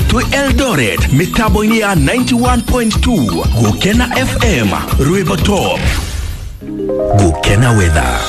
to Eldoret mitabo ini ya 91.2 Gukena FM Ruibo Top Gukena Weather.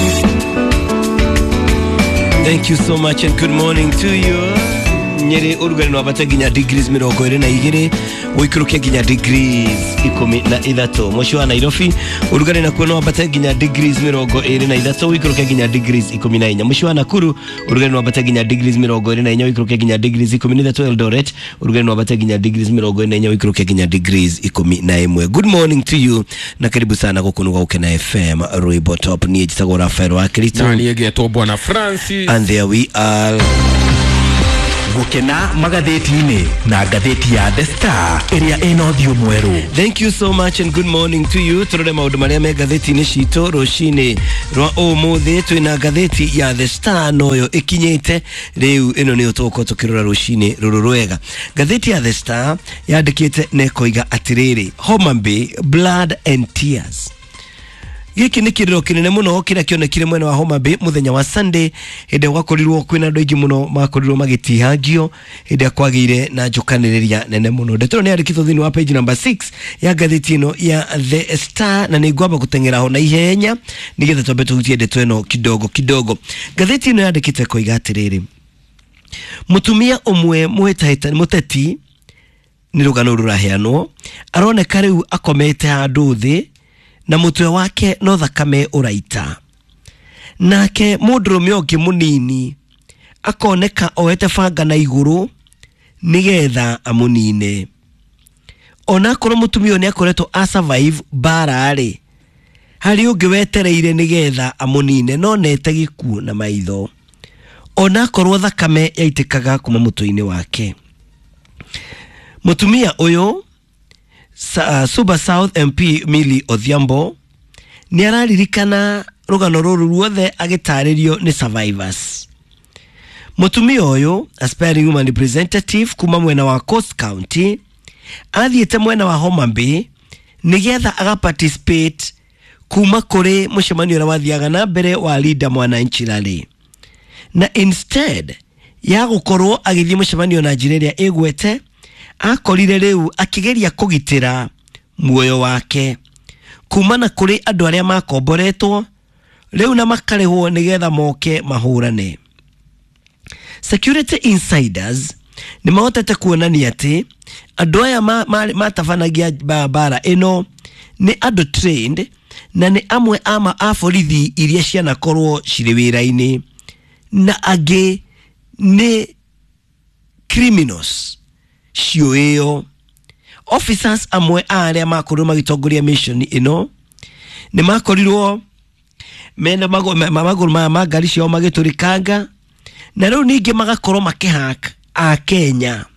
Thank you so much and good morning to you. Nyeri urugari no abataginya degrees 22 wikuruke ginya degrees 13 mwisho wa Nairobi urugari na kuno abataginya degrees 23 wikuruke ginya degrees 14 mwisho wa Nakuru urugari no abataginya degrees 24 wikuruke ginya degrees 13 Eldoret urugari no abataginya degrees 24 wikuruke ginya degrees 11. Good morning to you na karibu sana kukunuga Ukena FM Ruibo Top ni jitagora Fero Akristo na niyegeto bwana Francis and there we are. Gukena magatheti-ini na gatheti ya The Star area enothio mweru. Thank you so much and good morning to you. Turore maundu maria me gatheti-ini cito rucini rwa umuthi twina gatheti ya The Star noyo ikinyite riu ino ni utoko tukirora rucini ruru rwega. Gatheti ya The Star yandikite nekoiga atiriri Homa Bay blood and tears. Giki ni kiriro kinene muno kira kionekire mwene wa Homa Bay muthenya wa Sunday hede wakorirwo kwina andu aingi muno makorirwo magitihangio hede kwagire na njukaniriria nene muno. Ndetero ni arikitho thini wa page number 6 ya gatheti ino ya The Star na nigwamba gutengera ho na ihenya nigetha twambe tuhutie ndeto ino kidogo. Gatheti ino yandikite koiga atiriri mutumia umwe muteti ni rugano ruraheanwo aroneka riu akomete handu thi na mutwe wake no thakame uraita nake mudrume ongi munini akoneka oete fanga na iguru nigetha amunine. Ona koro mutumio ni akoreto a survive barari hari ungi wetereire nigetha amunine no nete gikuo na maitho. Ona koro thakame yaitikaga kuma mutwe-ini wake. Mutumia uyo Suba South MP Millie Odhiambo ni araririkana rugano ruru ruothe agitaririo ni survivors. Mutumia uyu aspiring woman representative kuma mwena wa Coast County athiete mwena wa Homa Bay nigetha agaparticipate kuma kuri mushemanio ra wathiaga na mbere wa leader Mwananchi Rally, na instead ya gukorwo agithie mushemanio na njira igwete akorire riu akigeria kugitira muoyo wake kumana kuri andu aria makomboretwo riu na makarehwo nigetha moke mahurane. Security insiders ni mahotete kuonania ati andu aya matafanagia bara ino ni andu trained na ni amwe ama aborithi iria cianakorwo ciri wira-ini na angi ni criminals. Shioeo officers amwe aria makorirwo magitongoria mission ino ni makorirwo mena maguru ma ngari cio magiturikanga na riu ningi magakorwo makihaka a Kenya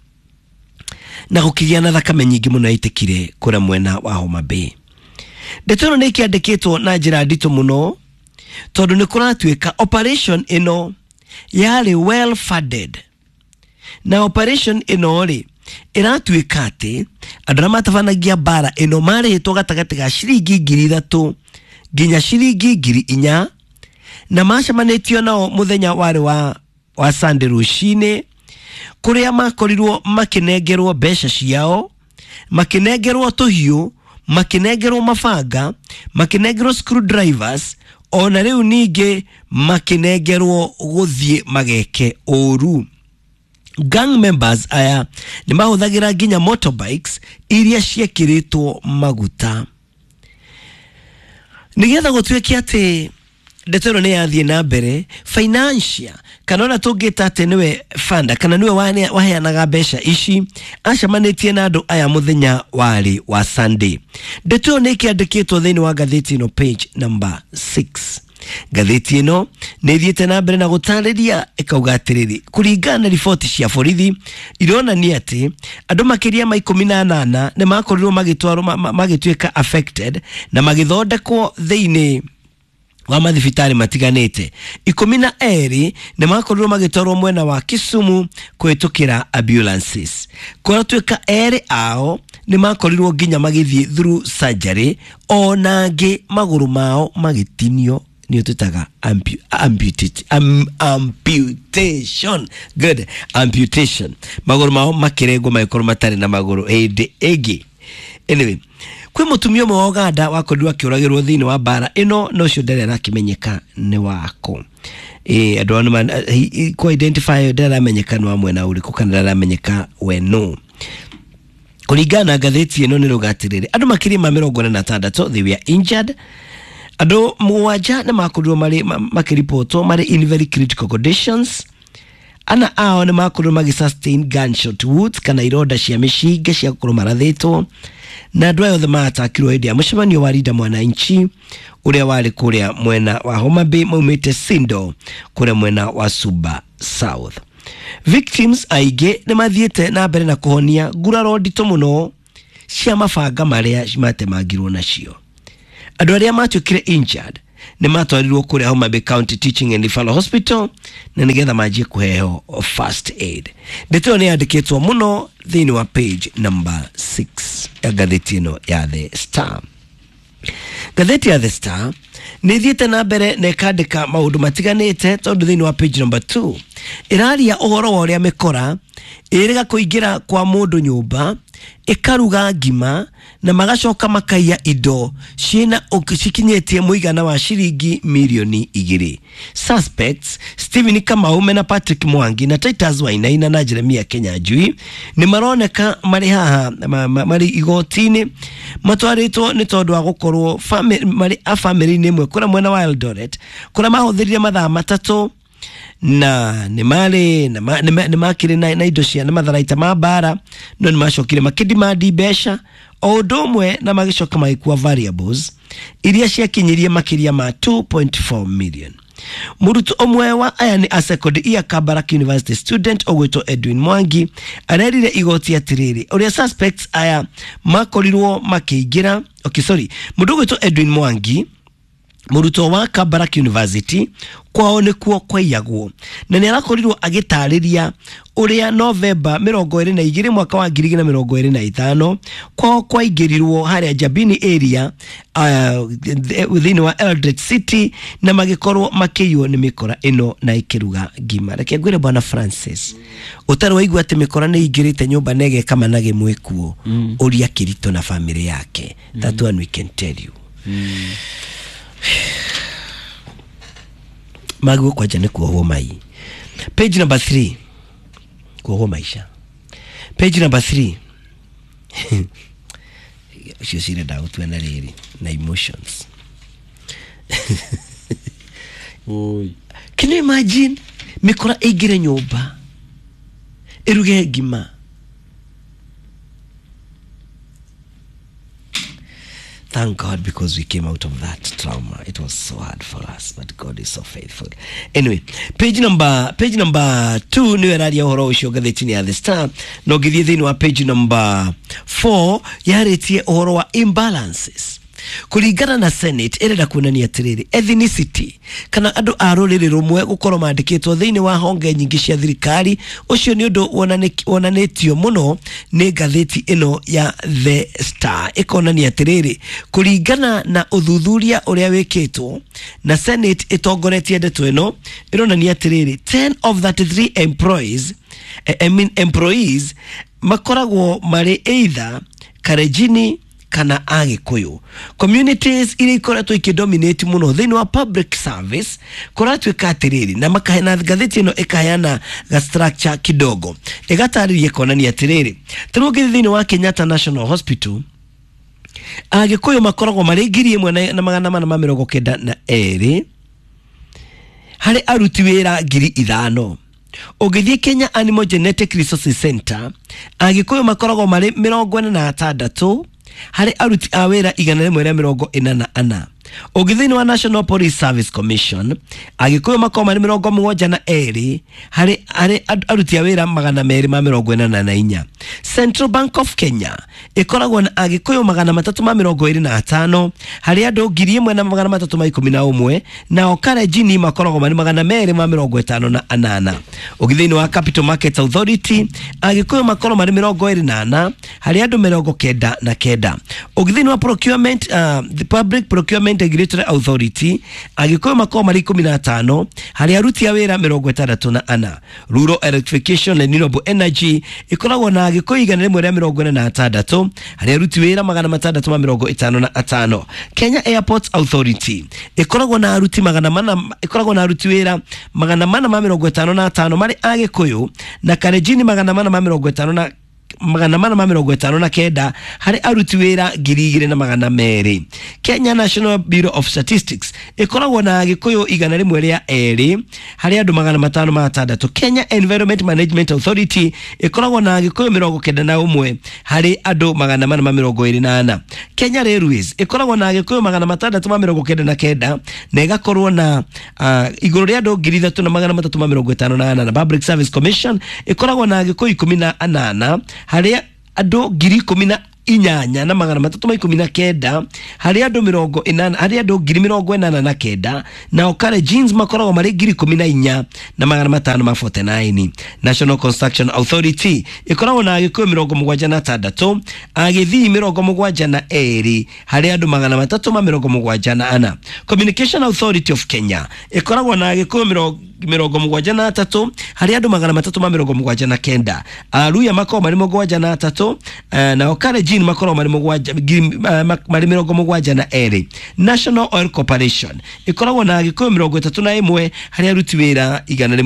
na gukigia na thakame nyingi muno itikire kura mwena wa Homa Bay. Ndetero ni kiandikitwo na njira ndito muno tondu ni kuratuika operation ino yari well funded na operation ino ri iratuika ati andu aria matafanagia bara ino marihitwo gatagati ga ciringi 3,000 nginya ciringi 4,000 na macemanitio nao muthenya wari wa Sunday rucini kuria makorirwo makinengerwo mbeca ciao, makinengerwo tuhiu, makinengerwo mabanga, makinengerwo screwdrivers, ona riu ningi makinengerwo guthie mageke uru. Gang members aya ni mahuthagira nginya motorbikes iria ciekiritwo maguta nigetha gutwike ati ndetero ni yathie na mbere financial kana ona tungita ati niwe fanda kana niwe waheanaga mbeca ici acemanitie na andu aya muthenya wari wa Sunday. Ndetero ni kiandikitwo thiini wa gatheti ino page number 6. Gatheti ino nithiete na mbere na gutariria ikauga atiriri kuringana na ripoti cia borithi irona ni ati andu makiria ma 18 ne makorirwo magitwarwo magituika affected na magithondekwo thiini wa mathibitari matiganite. 12 ne makorirwo magitwarwo mwena wa Kisumu kwetukira ambulances. Kwa tuika eri ao ni makorirwo nginya magithie through surgery ona ngi maguru mao magitinio ni tutaga amputation. Good. Amputation. Maguru mao makirego maikoro matari na maguru egi. Anyway, kwe mutumio mwa Uganda wakorirwo akiuragirwo thini wa bara ino no cio ndere rakimenyeka ni wako. Adwana man ko identify ndere ramenyeka no amwe na uriku kana ndere ramenyeka we no. Kuligana gatheti ino ni rugatirire andu makirima 46 they were injured. Ado muwaja na makorirwo mari makiripoto mari in very critical conditions. Ana ao ni makorirwo magisustain gunshot wounds kana iroda cia mishinge cia gukoro marathitwo. Na andũ othe maatakirwo hĩndĩ ya mũcemanio wa Linda Mwananchi ũrĩa warĩ kũrĩa mwena wa Homa Bay maumĩte Sindo kũrĩa mwena wa Suba South. Victims aingĩ nĩ mathiĩte na mbere na kũhonia nguraro nditũ mũno cia mabanga marĩa matemangirwo nacio. Andũ arĩa matuĩkire injured nĩ matwarirwo kũrĩa Homa Bay County Teaching and Referral Hospital na nĩgetha manjie kũheo first aid. Ndeto nĩ yandĩkĩtwo mũno thĩinĩ wa page number 6 ya gatheti ĩno ya The Star. Gatheti ya The Star nĩ thiĩte na mbere na ĩkandĩka maũndũ matiganĩte tondũ thĩinĩ wa page number 2 ĩraria ũhoro wa ũrĩa mĩkora ĩrĩga kũingĩra kwa mũndũ nyũmba ikaruga ngima na magacoka makaiya indo ciina cikinyĩtie mũigana wa ciringi milioni 2. Suspects Stephen Kamau na Patrick Mwangi na Titus Wainaina na Jeremia Kenyanjui ni maroneka mari haha mari igoti-inĩ matwarĩtwo nĩ tondũ wa gũkorwo mari a family-inĩ ĩmwe kũrĩa mwena wa Eldoret kũrĩa mahũthĩrire mathaa matatũ na nĩ makire na indo cia na matharaita ma bara no nĩ macokire makidimandi mbeca o ũndũ ũmwe na magicoka magĩkua variables iria ciakinyirie makiria ma 2.4 million. Murutu omwe wa aya ni a second year Kabarak University student ogwĩtwo Edwin Mwangi arerire igoti atiriri ũrĩa suspects aya makorirwo makĩingĩra mũndũ ogwĩtwo Edwin Mwangi muruto wa Kabarak University kwao nĩkuo kwaiyagwo na nĩ arakorirwo agĩtarĩria ũrĩa November 22 mwaka wa 2025 kwao kwaingĩrirwo harĩa Jabini area within wa Eldoret City na magĩkorwo makĩiywo nĩ mĩkora ĩno na ikiruga ngima. Reke ngwĩre bwana Francis ũtarĩ waigua atĩ mĩkora nĩ ingĩrĩte nyũmba na ĩgeka nage mwĩkuo ũria Kirito na family yake. That one we can tell you. Magu kwa jane kuohwo mai. Page number 3 kuohwo maisha. Page number 3 she sire da utu na riri na emotions. Oi. Can you imagine mikora igire nyumba eruge gima. Thank God because we came out of that trauma. It was so hard for us, but God is so faithful. Anyway, page number 2 ni eraria horo ucio gatheti-inĩ ya The Star. No githie thĩinĩ wa page number 4 yarĩtie ũhoro wa imbalances. Kuringana na Senate ereda kuonania atiriri ethnicity kana andu a rũrĩrĩ rumwe gukorwo mandĩkĩtwo thĩinĩ wa honge nyingĩ cia thirikari. Ucio nĩ ũndũ wonanĩtio mũno nĩ gatheti ĩno ya The Star ĩkonania atiriri kuringana na uthuthuria ũrĩa wĩkĩtwo na Senate ĩtongoretie ndeto ĩno ĩronania atiriri 10 of 33 employees makoragwo marĩ either Karejini kana Agikuyu. Communities iria ikoretwo ikidominate muno thĩinĩ wa public service kuratuĩka atiriri na makahena gatheti ĩno ĩkahena ga structure kidogo ĩgatarĩria konania atiriri turuge thĩinĩ wa Kenyatta National Hospital Agikuyu makoragwo marĩ 1,492 harĩ aruti wĩra 5,000. Ũgĩthiĩ Kenya Animal Genetic Resources Center Agikuyu makoragwo marĩ 46 harĩ aruti a wĩra 144. Ũgĩthĩinĩ wa National Police Service Commission Agikuyu makoragwo marĩ 72 harĩ aruti a wĩra 244. Central Bank of Kenya ĩkoragwo na Agikuyu 325 harĩ andũ 1,311 nao Karejini makoragwo marĩ 258. Ũgĩthĩinĩ wa Capital Market Authority Agikuyu makoragwo marĩ 28 harĩ andũ 99. Ũgĩthĩinĩ wa procurement the Public Procurement Integrated Authority agikoyo makao mari 15 hari aruti ya wira 64. Rural Electrification and Renewable Energy ikoragwo na agikoyo 146 hari aruti wira 655. Kenya Airports Authority ikoragwo na aruti wira 455 mari agikoyo na Kalenjin 459 hari aruti wira 2,200. Kenya National Bureau of Statistics ikoragwo na agikoyo 102 hari andu 506. Kenya Environment Management Authority ikoragwo na agikoyo 91 hari andu 428. Kenya Railways ikoragwo na agikoyo 699 na igakorwo na iguru ria andu 3,358. Na Public Service Commission ikoragwo na agikoyo 18 hari andu 10,000 na 319 hari andu 89 na okare jeans makoragwo mari 14,000 na 549. National Construction Authority ikoragwo na agikoyo 76 agithii 72 hari andu 374. Communication Authority of Kenya ikoragwo na agikoyo 73 hari andu 379. Aruya makao mari 73 na okare jeans makoro mari 72. National Oil Corporation ikoragwo na agikoyo 31 hari aruti wira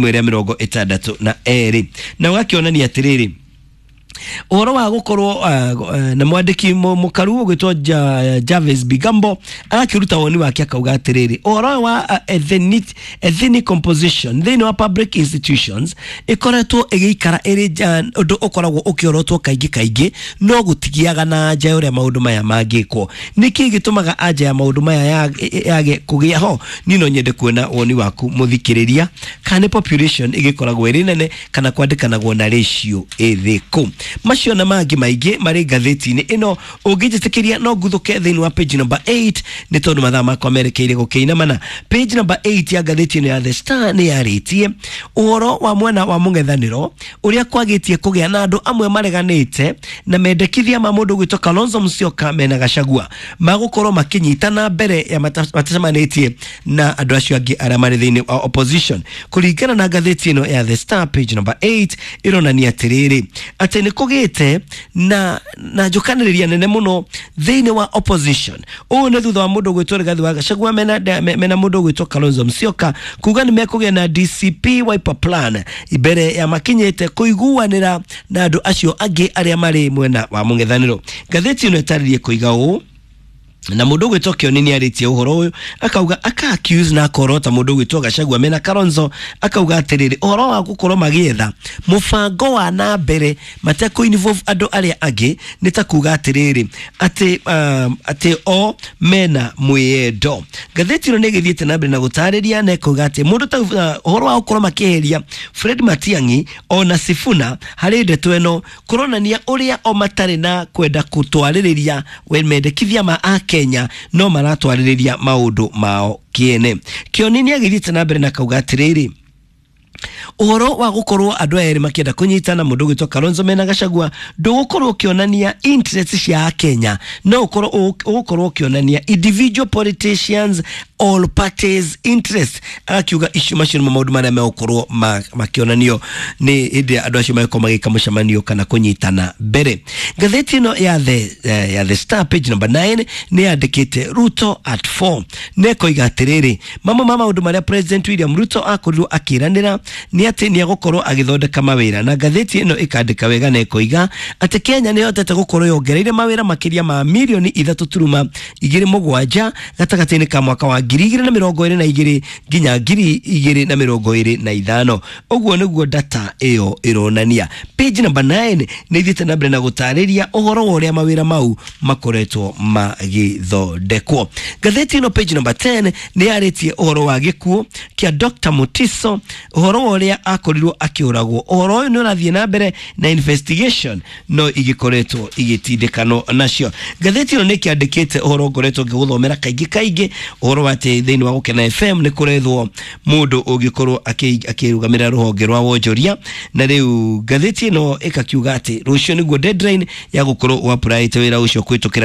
162. Na wakionania atiriri uhoro wa gukorwo na mwandiki mukaru ugitwa Javes Bigambo akiruta woni wake akauga atiriri uhoro wa ethnic composition thini wa public institutions ikoretwo igikara iri undu ukoragwo ukiorotwo kaingi no gutigiaga na anja uria maundu maya mangikwo niki gitumaga anja ya maundu maya yage kugia ho nino nyende kuona woni waku muthikiriria kana population igikoragwo iri nene kana kwandikanagwo na ratio iriku. Macio na mangi maige mari gatheti-ini ino ungijitikiria no nguthuke thini wa page number 8 ni tondu mathaa makwa merekeire gukiina mana. Page number 8 ya gatheti-ini ya The Star ni yaritie uhoro wa mwena wa mung'ethaniro uria kwagitie kugia na andu amwe mareganite na mendekithia ma mundu gwitwa Kalonzo Musyoka mena Gachagua magukorwo makinyitana mbere ya matacemanitie na andu acio angi aria mari thini wa opposition. Kuringana na gatheti ino ya The Star page number 8 ironania atiriri ati ni kugite na njukaniriria nene muno thini wa opposition. Ne thutha wa mundu gwitwa Rigathi wa Gachagua mena mundu gwitwa Kalonzo Musyoka kuga ni mekugia na DCP Wiper Plan ibere ya makinyete kuiguanira na andu acio angi aria mari mwena wa mung'ethaniro. Gatheti ino itaririe kuiga uu na mundu gwitwa Kionini aritie uhoro uyu akauga accuse na korota mundu gwitwa Gachagua mena Kalonzo akauga atiriri uhoro wa gukorwo magietha mufango wa na mbere mateko involve andu aria angi nitakuga atiriri ati o mena mwiedo. Gatheti ino negithiete na mbere na gutariria na kuga ati mundu ta uhoro wa gukorwo makiheria Fred Matiang'i ona Sifuna hari ndeto eno kuronania uria o matari na kwenda kutwaririria we mendekithia ma Kenya no maratwaririria maundu mao kiene. Kionini agithiete na mbere na kauga atiriri uhoro wa gukorwo andu eri makienda kunyitana mundu gwitwa Kalonzo mena Gachagua ndugukorwo kionania interest cia Kenya no ukorwo kionania individual politicians all parties interest. Akiuga issue machine maundu maria meokorwo makionanio ni indi andu acio meko magika mucemanio kana kunyitana mbere. Gatheti ino ya The Star page number 9 ni yandikite Ruto at 4 neko igatiriri mama maundu maria President William Ruto akorirwo akiranira ni ati ni agukorwo agithondeka mawira. Na gatheti ino ikandika wega neko iga ati Kenya ni yotete gukorwo yongereire mawira makiria ma milioni 3.27 gatagati-ini ka mwaka wa 2022 nginya 2025. Uguo niguo data iyo ironania. Page number 9 ni ithite na mbere na gutariria uhoro wa uria mawira mau makoretwo magithondekwo. Gatheti ino page number 10 ni yaritie uhoro wa gikuo kia Dr. Mutiso uhoro no oria akorirwo akiuragwo oro no rathie na mbere na investigation no igikoretwo igitindikano nacio gatheti no nikiandikite oro ngoretwo ngiguthomera kaingi oro ate thiini wa Gukena FM ni kurethwo mundu ugikorwo akirugamira ruhonge rwa wonjoria na riu gatheti no ikakiuga ati rucio niguo deadline ya gukorwo wa apply wira ucio kwitukira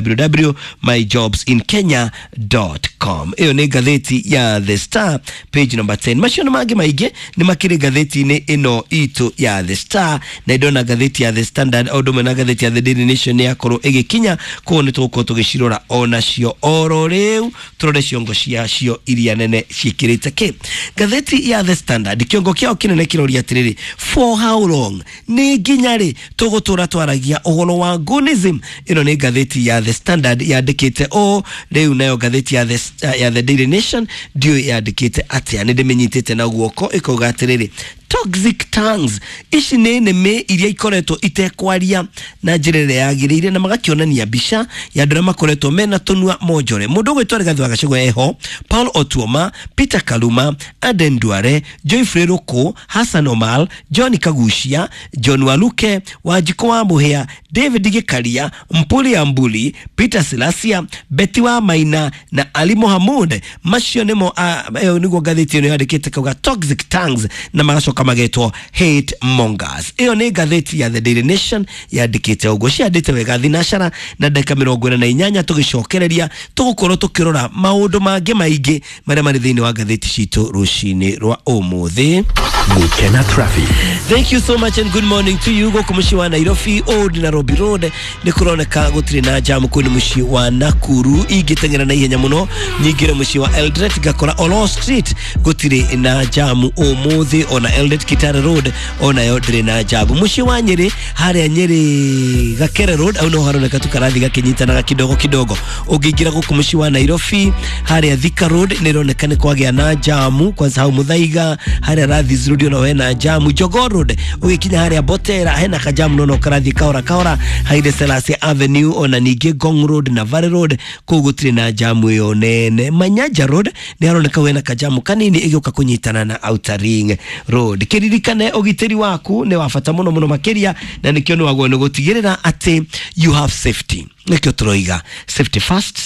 www.myjobsinkenya.com. iyo ni gatheti ya The Star page number 10. Macio mangi maige ni makiri gatheti ni ino itu ya The Star na idona gatheti ya The Standard odume na gatheti ya The Daily Nation ya koro igikinya ko ni tuko tugishirora ona cio oro riu turore ciongo cio iria nene ciikirite ki gatheti ya The Standard kiongo kiao kinene kiroria atiriri for how long ni ginyari tugutura twaragia uhoro wa gunism. ino ni gatheti ya The Standard yandikite riu nayo gatheti ya The Daily Nation dio yandikite atia ni ndimenyitite na guoko ikoga atiriri toxic tongues ici nĩ nĩmĩ iria ikoretwo itekwaria na njĩra yagĩrĩire na magakĩonania mbica ya andũ makoretwo mena tũnua monjore. Mũndũ gwĩtwo Rigathĩ wa Gachagua eho, Paul Otuoma, Peter Kaluma, Aden Duale, Joyfrey Ruku, Hassan Omar, John Kagucia, John Waluke, Wanjikũ wa Mũhĩa, David Gĩkaria, Mpuli Ambuli, Peter Silasia, Betty wa Maina na Ali Mohamud. Macio nĩmo nĩguo gatheti ĩno yandĩkĩte kauga toxic tongues na magacoka magetwo hate mongers. iyo ni gatheti ya The Daily Nation yandikite ugo ciandite wega thinashara na ndeka 48 tugicokereria tugukorwo tukirora maundu mangi maingi maria mari thiini wa gatheti citu rucini rwa umuthi. Gukena Traffic. Thank you so much and good morning to you. Goko mushi wa Nairobi Old Nairobi Road ni kuroneka gutiri na jamu kuni mushi wa Nakuru igitengera na ihenya muno nyingire mushi wa Eldoret gakora Olo Street gutiri na jamu umuthi ona Eldoret Kitale Road ona yodire na jabu mushi wa Nyeri haria Nyeri Gakere Road au no haroneka tukarathi gakinyitana kidogo ugingira guku mushi wa Nairobi haria Thika Road nironeka ni kwagia na jamu kwanza hau Muthaiga haria Rathis Road no hena jamu Jogoo Road ugikinya haria Botera hena kajamu no karathi kaora Haile Selassie Avenue ona ningi Ngong Road na Valley Road kugutire na jamu yo nene. Manyanja Road ni haroneka wena kajamu kanini igioka kunyitana na Outer Ring Road. Kiririkane ugiteri waku ni wafata muno makeria na nikio ni wagwo ni gutigirira ati you have safety. Nikio turoiga safety first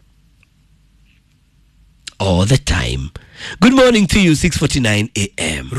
all the time. Good morning to you, 6:49 a.m.